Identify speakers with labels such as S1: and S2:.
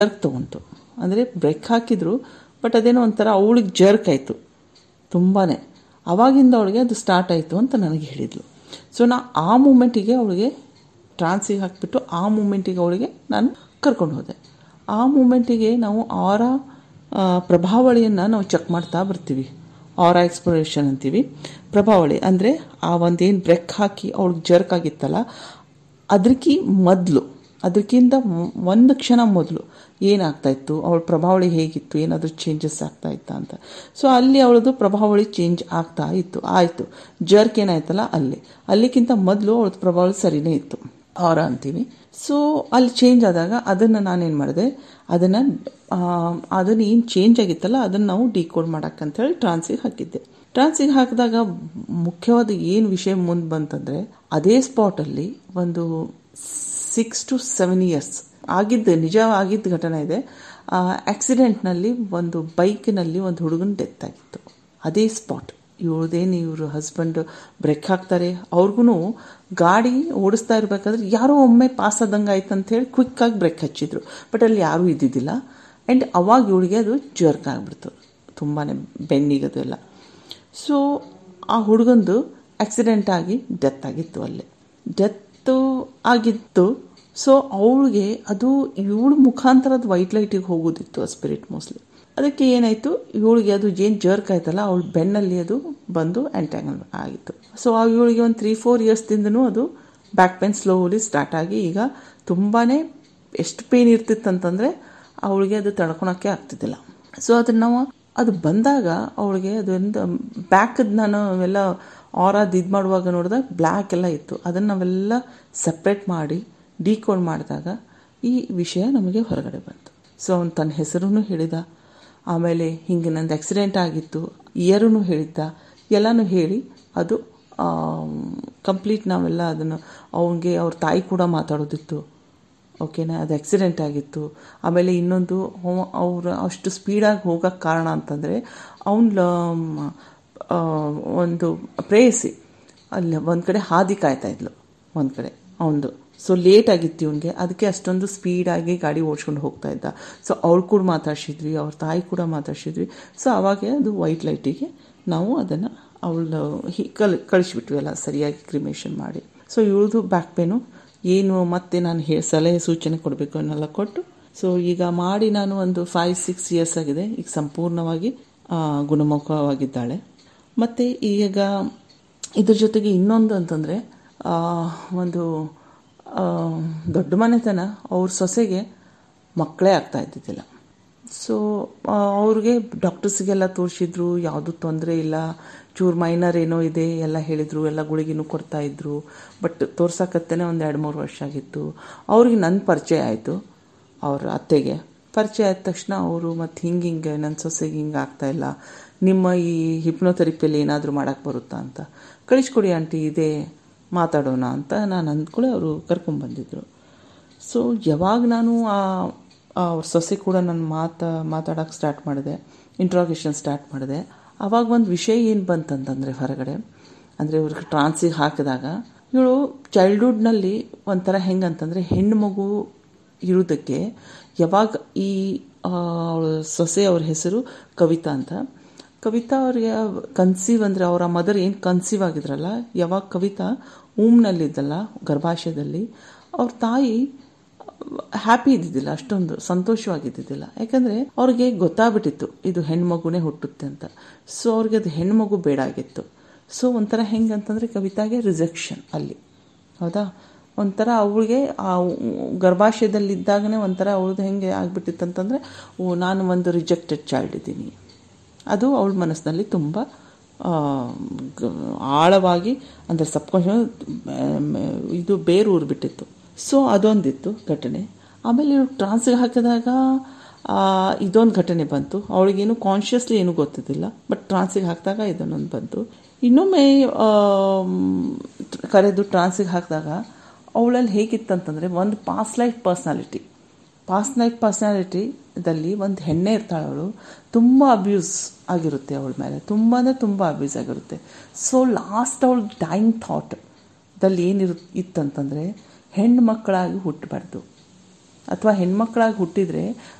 S1: Jerk ತೊಗೊಂತು. ಅಂದರೆ break ಹಾಕಿದ್ರು, but ಅದೇನೋ ಒಂಥರ ಅವಳಿಗೆ ಜರ್ಕ್ ಆಯಿತು ತುಂಬಾ. ಆವಾಗಿಂದ ಅವಳಿಗೆ ಅದು ಸ್ಟಾರ್ಟ್ ಆಯಿತು ಅಂತ ನನಗೆ ಹೇಳಿದ್ಲು. ಸೊ ನಾ ಆ ಮೂಮೆಂಟಿಗೆ ಅವಳಿಗೆ ಟ್ರಾನ್ಸಿಗೆ ಹಾಕಿಬಿಟ್ಟು ಆ ಮೂಮೆಂಟಿಗೆ ಅವಳಿಗೆ ನಾನು ಕರ್ಕೊಂಡು ಹೋದೆ. ಆ ಮೂಮೆಂಟಿಗೆ ನಾವು ಆರಾ ಪ್ರಭಾವಳಿಯನ್ನು ನಾವು ಚೆಕ್ ಮಾಡ್ತಾ ಬರ್ತೀವಿ. ಆರಾ ಎಕ್ಸ್ಪ್ಲೋರೇಷನ್ ಅಂತೀವಿ. ಪ್ರಭಾವಳಿ ಅಂದರೆ ಆ ಒಂದೇನು ಬ್ರೇಕ್ ಹಾಕಿ ಅವಳಿಗೆ ಜರ್ಕ್ ಆಗಿತ್ತಲ್ಲ, ಅದಕ್ಕಿಂತ ಒಂದು ಕ್ಷಣ ಮೊದಲು ಏನಾಗ್ತಾಯಿತ್ತು, ಅವಳ ಪ್ರಭಾವಳಿ ಹೇಗಿತ್ತು, ಏನಾದರೂ ಚೇಂಜಸ್ ಆಗ್ತಾಯಿತ್ತಾ ಅಂತ. ಸೊ ಅಲ್ಲಿ ಅವಳದು ಪ್ರಭಾವಳಿ ಚೇಂಜ್ ಆಗ್ತಾ ಇತ್ತು. ಆಯಿತು, ಜರ್ಕ್ ಏನಾಯ್ತಲ್ಲ ಅಲ್ಲಿಗಿಂತ ಮೊದಲು ಅವಳದು ಪ್ರಭಾವಳಿ ಸರಿನೇ ಇತ್ತು, ಆರ ಅಂತೀವಿ. ಸೊ ಅಲ್ಲಿ ಚೇಂಜ್ ಆದಾಗ ಅದನ್ನು ನಾನೇನು ಮಾಡಿದೆ, ಅದನ್ನು ಏನು ಚೇಂಜ್ ಆಗಿತ್ತಲ್ಲ ಅದನ್ನು ನಾವು ಡಿಕೋಡ್ ಮಾಡೋಕ್ಕಂತೇಳಿ ಟ್ರಾನ್ಸಿಗೆ ಹಾಕಿದ್ದೆ. ಟ್ರಾನ್ಸಿಗೆ ಹಾಕಿದಾಗ ಮುಖ್ಯವಾದ ಏನು ವಿಷಯ ಮುಂದೆ ಬಂತಂದರೆ, ಅದೇ ಸ್ಪಾಟಲ್ಲಿ ಒಂದು 6 to 7 years ನಿಜ ಆಗಿದ್ದ ಘಟನೆ ಇದೆ. ಆಕ್ಸಿಡೆಂಟ್ನಲ್ಲಿ ಒಂದು ಬೈಕ್ನಲ್ಲಿ ಒಂದು ಹುಡುಗನ ಡೆತ್ ಆಗಿತ್ತು. ಅದೇ ಸ್ಪಾಟ್. ಇವ್ರ ಹಸ್ಬೆಂಡ್ ಬ್ರೇಕ್ ಹಾಕ್ತಾರೆ, ಅವ್ರಿಗೂ ಗಾಡಿ ಓಡಿಸ್ತಾ ಇರಬೇಕಾದ್ರೆ ಯಾರೋ ಒಮ್ಮೆ ಪಾಸ್ ಆದಂಗೆ ಆಯ್ತು ಅಂತ ಹೇಳಿ ಕ್ವಿಕ್ಕಾಗಿ ಬ್ರೇಕ್ ಹಚ್ಚಿದ್ರು. ಬಟ್ ಅಲ್ಲಿ ಯಾರೂ ಇದ್ದಿದ್ದಿಲ್ಲ. ಆ್ಯಂಡ್ ಅವಾಗ ಇವಳಿಗೆ ಅದು ಜರ್ಕ್ ಆಗಿಬಿಡ್ತು, ತುಂಬಾ ಬೆನ್ನಿಗದು ಎಲ್ಲ. ಸೊ ಆ ಹುಡುಗಂದು ಆಕ್ಸಿಡೆಂಟ್ ಆಗಿ ಡೆತ್ ಆಗಿತ್ತು. ಅಲ್ಲೇ ಡೆತ್ತು ಆಗಿತ್ತು. ಸೊ ಅವಳಿಗೆ ಅದು ಇವಳ ಮುಖಾಂತರದ ವೈಟ್ ಲೈಟಿಗೆ ಹೋಗೋದಿತ್ತು ಆ ಸ್ಪಿರಿಟ್ ಮೋಸ್ಟ್ಲಿ. ಅದಕ್ಕೆ ಏನಾಯಿತು, ಇವಳಿಗೆ ಅದು ಏನು ಜರ್ಕ್ ಆಯ್ತಲ್ಲ ಅವಳ ಬೆನ್ನಲ್ಲಿ ಅದು ಬಂದು ಎಂಟ್ಯಾಂಗಲ್ ಆಗಿತ್ತು. ಸೊ ಇವಳಿಗೆ ಒಂದು 3-4 yearsದಿಂದನೂ ಅದು ಬ್ಯಾಕ್ ಪೇನ್ ಸ್ಲೋಲಿ ಸ್ಟಾರ್ಟ್ ಆಗಿ ಈಗ ತುಂಬಾ ಎಷ್ಟು ಪೇನ್ ಇರ್ತಿತ್ತಂತಂದರೆ ಅವಳಿಗೆ ಅದು ತಡ್ಕೊಳಕ್ಕೆ ಆಗ್ತಿದ್ದಿಲ್ಲ. ಸೊ ಅದನ್ನು ನಾವು ಅದು ಬಂದಾಗ ಅವಳಿಗೆ ಅದೊಂದು ಬ್ಯಾಕದ್ದು ನಾನು ಅವೆಲ್ಲ ಆರಾದ ಇದು ಮಾಡುವಾಗ ನೋಡಿದಾಗ ಬ್ಲ್ಯಾಕ್ ಎಲ್ಲ ಇತ್ತು. ಅದನ್ನು ನಾವೆಲ್ಲ ಸಪ್ರೇಟ್ ಮಾಡಿ ಡಿಕೋಡ್ ಮಾಡಿದಾಗ ಈ ವಿಷಯ ನಮಗೆ ಹೊರಗಡೆ ಬಂತು. ಸೊ ಅವನು ತನ್ನ ಹೆಸರನ್ನು ಹೇಳಿದ, ಆಮೇಲೆ ಹಿಂಗೆ ನಂದು ಆಕ್ಸಿಡೆಂಟ್ ಆಗಿತ್ತು ಇಯರೂ ಹೇಳಿದ್ದ, ಎಲ್ಲನೂ ಹೇಳಿ ಅದು ಕಂಪ್ಲೀಟ್ ನಾವೆಲ್ಲ ಅದನ್ನು ಅವನಿಗೆ ಅವ್ರ ತಾಯಿ ಕೂಡ ಮಾತಾಡೋದಿತ್ತು. ಓಕೆನಾ, ಅದು ಆಕ್ಸಿಡೆಂಟ್ ಆಗಿತ್ತು. ಆಮೇಲೆ ಇನ್ನೊಂದು ಅವ್ರು ಅಷ್ಟು ಸ್ಪೀಡಾಗಿ ಹೋಗೋಕ್ಕೆ ಕಾರಣ ಅಂತಂದರೆ ಒಂದು ಪ್ರೇಯಸಿ ಅಲ್ಲಿ ಒಂದು ಕಡೆ ಹಾದಿ ಕಾಯ್ತಾ ಇದ್ಲು, ಒಂದು ಕಡೆ ಅವನದು. ಸೊ ಲೇಟ್ ಆಗಿತ್ತು ಇವನಿಗೆ, ಅದಕ್ಕೆ ಅಷ್ಟೊಂದು ಸ್ಪೀಡಾಗಿ ಗಾಡಿ ಓಡಿಸ್ಕೊಂಡು ಹೋಗ್ತಾ ಇದ್ದ. ಸೊ ಅವಳು ಕೂಡ ಮಾತಾಡ್ಸಿದ್ವಿ, ಅವ್ರ ತಾಯಿ ಕೂಡ ಮಾತಾಡ್ಸಿದ್ವಿ. ಸೊ ಅವಾಗೆ ಅದು ವೈಟ್ ಲೈಟಿಗೆ ನಾವು ಅದನ್ನು ಕಳಿಸ್ಬಿಟ್ವಿ ಎಲ್ಲ ಸರಿಯಾಗಿ ಕ್ರಿಮೇಷನ್ ಮಾಡಿ. ಸೊ ಇವಳದು ಬ್ಯಾಕ್ ಪೇನು ಏನು ಮತ್ತೆ ನಾನು ಸಲಹೆ ಸೂಚನೆ ಕೊಡಬೇಕು ಅನ್ನೆಲ್ಲ ಕೊಟ್ಟು, ಸೊ ಈಗ ಮಾಡಿ ನಾನು ಒಂದು 5-6 years ಆಗಿದೆ. ಈಗ ಸಂಪೂರ್ಣವಾಗಿ ಗುಣಮುಖವಾಗಿದ್ದಾಳೆ. ಮತ್ತು ಈಗ ಇದ್ರ ಜೊತೆಗೆ ಇನ್ನೊಂದು ಅಂತಂದರೆ, ಒಂದು ದೊಡ್ಡ ಮನೆತನ ಅವ್ರ ಸೊಸೆಗೆ ಮಕ್ಕಳೇ ಆಗ್ತಾ ಇದ್ದಿದ್ದಿಲ್ಲ. ಸೊ ಅವ್ರಿಗೆ ಡಾಕ್ಟರ್ಸಿಗೆಲ್ಲ ತೋರಿಸಿದ್ರು, ಯಾವುದೂ ತೊಂದರೆ ಇಲ್ಲ, ಚೂರು ಮೈನರ್ ಏನೋ ಇದೆ ಎಲ್ಲ ಹೇಳಿದರು, ಎಲ್ಲ ಗುಳಿಗೆನೂ ಕೊಡ್ತಾಯಿದ್ರು. ಬಟ್ ತೋರ್ಸಕತ್ತೇನೆ ಒಂದು 2-3 ವರ್ಷ ಆಗಿತ್ತು. ಅವ್ರಿಗೆ ನನ್ನ ಪರಿಚಯ ಆಯಿತು, ಅವ್ರ ಅತ್ತೆಗೆ ಪರಿಚಯ ಆದ ತಕ್ಷಣ ಅವರು ಮತ್ತು ಹಿಂಗೆ ನನ್ನ ಸೊಸೆಗೆ ಹಿಂಗೆ ಆಗ್ತಾಯಿಲ್ಲ, ನಿಮ್ಮ ಈ ಹಿಪ್ನೋಥೆರಪಿಯಲ್ಲಿ ಏನಾದರೂ ಮಾಡೋಕ್ಕೆ ಬರುತ್ತಾ ಅಂತ, ಕಳಿಸ್ಕೊಡಿ ಆಂಟಿ, ಇದೆ ಮಾತಾಡೋಣ ಅಂತ ನಾನು ಅಂದ್ಕೊಳ್ಳಿ ಅವರು ಕರ್ಕೊಂಡ್ಬಂದಿದ್ರು. ಸೊ ಯಾವಾಗ ನಾನು ಅವ್ರ ಸೊಸೆ ಕೂಡ ನಾನು ಮಾತಾಡೋಕ್ಕೆ ಸ್ಟಾರ್ಟ್ ಮಾಡಿದೆ, ಇಂಟ್ರಾಗೇಷನ್ ಸ್ಟಾರ್ಟ್ ಮಾಡಿದೆ, ಆವಾಗ ಒಂದು ವಿಷಯ ಏನು ಬಂತಂತಂದರೆ ಹೊರಗಡೆ, ಅಂದರೆ ಇವ್ರಿಗೆ ಟ್ರಾನ್ಸಿಗೆ ಹಾಕಿದಾಗ ಇವಳು ಚೈಲ್ಡ್ಹುಡ್ನಲ್ಲಿ ಒಂಥರ ಹೆಂಗಂತಂದರೆ ಹೆಣ್ಣು ಮಗು ಇರೋದಕ್ಕೆ ಯಾವಾಗ ಈ ಸೊಸೆ ಅವ್ರ ಹೆಸರು ಕವಿತಾ ಅಂತ. ಕವಿತಾ ಅವ್ರಿಗೆ ಕನ್ಸೀವ್ ಅಂದರೆ ಅವರ ಮದರ್ ಏನು ಕನ್ಸೀವ್ ಆಗಿದ್ರಲ್ಲ, ಯಾವಾಗ ಕವಿತಾ ಊಮ್ನಲ್ಲಿದ್ದಲ್ಲ ಗರ್ಭಾಶಯದಲ್ಲಿ, ಅವ್ರ ತಾಯಿ ಹ್ಯಾಪಿ ಇದ್ದಿದ್ದಿಲ್ಲ, ಅಷ್ಟೊಂದು ಸಂತೋಷವಾಗಿದ್ದಿದ್ದಿಲ್ಲ. ಯಾಕಂದರೆ ಅವ್ರಿಗೆ ಗೊತ್ತಾಗ್ಬಿಟ್ಟಿತ್ತು ಇದು ಹೆಣ್ಮಗುನೇ ಹುಟ್ಟುತ್ತೆ ಅಂತ. ಸೊ ಅವ್ರಿಗೆ ಅದು ಹೆಣ್ಮಗು ಬೇಡ ಆಗಿತ್ತು. ಸೊ ಒಂಥರ ಹೆಂಗಂತಂದರೆ ಕವಿತಾಗೆ ರಿಜೆಕ್ಷನ್ ಅಲ್ಲಿ, ಹೌದಾ, ಒಂಥರ ಅವಳಿಗೆ ಆ ಗರ್ಭಾಶಯದಲ್ಲಿದ್ದಾಗನೇ ಒಂಥರ ಅವಳದು ಹೆಂಗೆ ಆಗಿಬಿಟ್ಟಿತ್ತು ಅಂತಂದರೆ, ನಾನು ಒಂದು ರಿಜೆಕ್ಟೆಡ್ ಚೈಲ್ಡ್ ಇದ್ದೀನಿ. ಅದು ಅವಳ ಮನಸ್ಸಿನಲ್ಲಿ ತುಂಬ ಆಳವಾಗಿ ಅಂದರೆ ಸಬ್ಕಾನ್ಷಿಯಸ್ ಇದು ಬೇರೂರಿಬಿಟ್ಟಿತ್ತು. ಸೊ ಅದೊಂದಿತ್ತು ಘಟನೆ. ಆಮೇಲೆ ಇವ್ರು ಟ್ರಾನ್ಸಿಗೆ ಹಾಕಿದಾಗ ಇದೊಂದು ಘಟನೆ ಬಂತು. ಅವಳಿಗೇನು ಕಾನ್ಷಿಯಸ್ಲಿ ಏನೂ ಗೊತ್ತಿದ್ದಿಲ್ಲ, ಬಟ್ ಟ್ರಾನ್ಸಿಗೆ ಹಾಕಿದಾಗ ಇದನ್ನೊಂದು ಬಂತು. ಇನ್ನೊಮ್ಮೆ ಕರೆದು ಟ್ರಾನ್ಸಿಗೆ ಹಾಕಿದಾಗ ಅವಳಲ್ಲಿ ಹೇಗಿತ್ತಂತಂದರೆ, ಒಂದು ಪಾಸ್ಟ್ ಲೈಫ್ ಪರ್ಸ್ನಾಲಿಟಿದಲ್ಲಿ ಒಂದು ಹೆಣ್ಣೆ ಇರ್ತಾಳೆ, ಅವಳು ತುಂಬ ಅಬ್ಯೂಸ್ ಆಗಿರುತ್ತೆ ಅವಳ ಮೇಲೆ, ತುಂಬ ಅಬ್ಯೂಸ್ ಆಗಿರುತ್ತೆ. ಸೊ ಲಾಸ್ಟ್ ಅವಳು ಡೈಯಿಂಗ್ ಥಾಟಲ್ಲಿ ಇತ್ತಂತಂದರೆ ಹೆಣ್ಣು ಮಕ್ಕಳಾಗಿ ಹುಟ್ಟಬಾರ್ದು ಅಥವಾ ಹೆಣ್ಮಕ್ಳಾಗಿ ಹುಟ್ಟಿದರೆ